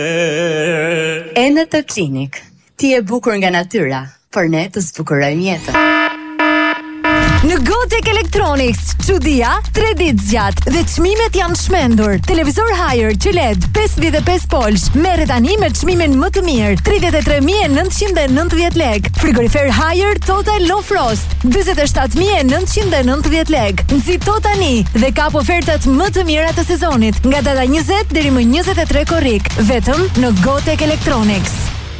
Enetë Klinik. Ti e bukur nga natyra, por ne të zbukurojmë jetën. Në Gotek Electronics, çudia 3 ditë zgjat dhe çmimet janë shmendur. Televizor Haier QLED 55 polsh merret tani me çmimin më të mirë, 33.990 lek. Frigorifer Haier Total Low Frost 27.990 lek. Nxito tani dhe kap ofertat më të mira të sezonit nga data 20 deri më 23 korrik, vetëm në Gotek Electronics.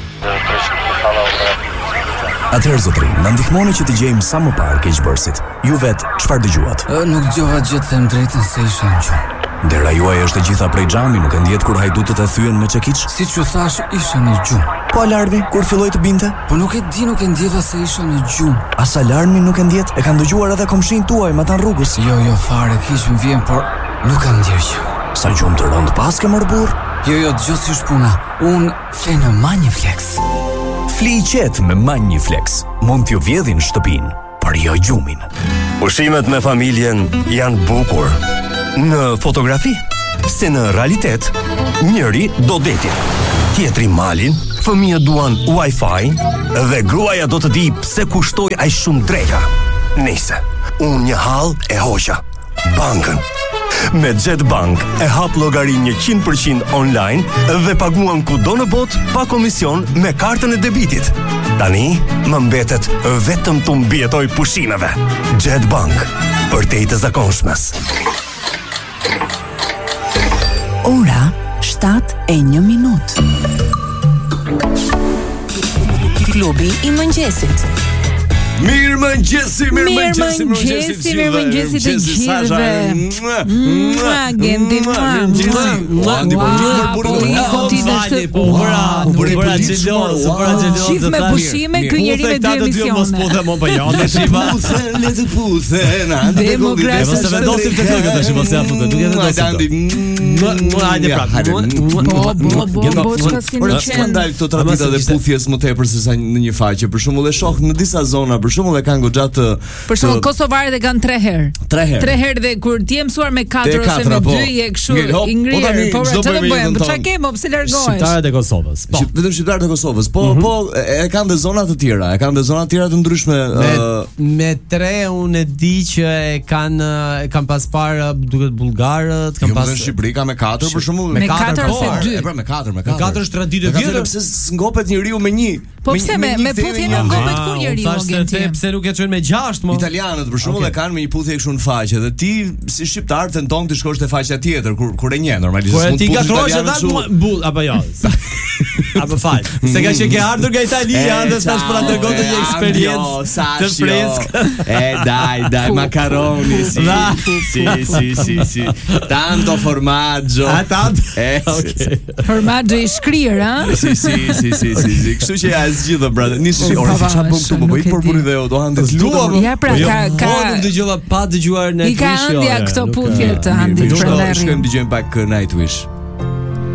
Atëherë zotrin, na ndihmoni që të gjejmë sa më parë keqbërësit. Ju vetë, çfarë dëgjuat? Nuk dëgjova gjë, them drejtën se isha në gjumë. Dera juaj është e gjitha prej xhami, nuk e ndjet kur hajdutët e thyen me çekiç? Siç u thash, isha në gjumë. Po alarmi, kur filloi të binte? Po nuk e di, nuk e ndjeva se isha në gjumë. As alarmi nuk e ndjet? E kanë dëgjuar edhe komshin tuaj me tan rrugës. Jo, fare, kish më vjen, por nuk kam ndjer gjë. Sa gjumë të rënd pas ke mor burr? Jo, dëgjoj si është puna. Unë flej në Maniflex. Fli i qetë me Maniflex. Mund t'ju vjedhin shtëpinë, por jo gjumin. Ushimet me familjen janë bukur në fotografi, se në realitet njëri do detin, tjetri malin, fëmijët duan Wi-Fi dhe gruaja do të di pse kushtoj aq shumë dreka. Nice, unë një hall e hoqa bankën. Me Jetbank e hap llogarin 100% online dhe paguan kudo në botë pa komision me kartën e debitit. Tani më mbetet vetëm të mbijetoj pushimeve. Jetbank, për te i të zakonshmes. Ora 7:01. Klubi i mëngjesit. Mirëmëngjesi të gjithëve. Gendi Shif me pushime ky njeri me dy emisione. Le të puthen. Demokracia se vendosim të këngët tash mos ja futet. Duhet të skandal këto tradita dhe puthjes më tepër se sa në një faqe. Për shembull e shoh në disa zona, për shembull e kanë goxha të për shembull kosovarët e kanë 3 herë. 3 herë dhe kur ti je mësuar me 4 ose me 2 je kështu i ngrirë. Po çfarë bëjmë? Çfarë kemi? Pse largohesh? Shqiptarët e Kosovës. Po. Vetëm shqiptarët e Kosovës. Po e kanë dhe zona të tjera. E kanë dhe zona të tjera të ndryshme. Me 3 unë e di që e kanë pas parë duket bullgarët, kanë pas në Shqipëri ka me 4 për shembull. Me 4 ose 2. E pra me 4. Me 4 është traditë e vjetër. Pse ngopet njeriu me 1? Po pse me puthje nuk ngopet kur njeriu gjen. Pse nuk e çojnë me 6 më? Italianët për shembull e kanë me një puthje kështu në faqe dhe ti si shqiptar tenton të shkosh te faqja tjetër kur e njeh normalisht mund të puthesh italianë bull apo jo. Apo fal. Se ka që ke ardhur nga Italia dhe tash po na tregon një eksperiencë të freskë. Dai macaroni. Si. Tanto formaggio. Tanto. Formaggio i shkrir, ha? Si. Kështu që ja zgjidhë brother. Nisi ora çfarë bën këtu, më bëj përburi dhe do hande të lutem. Ja pra ka nuk dëgjova pa dëgjuar Nightwish. I ka ëndja këto puthje të handit prandaj. Shkojmë dëgjojmë pak Nightwish.